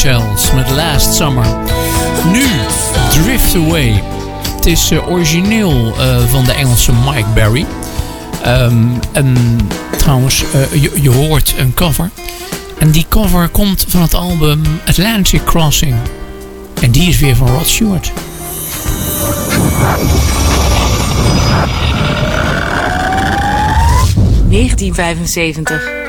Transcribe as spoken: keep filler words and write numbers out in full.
Hotels met Last Summer. Nu Drift Away. Het is uh, origineel uh, van de Engelse Mike Berry. Um, en trouwens, uh, je, je hoort een cover. En die cover komt van het album Atlantic Crossing. En die is weer van Rod Stewart. negentien vijfenzeventig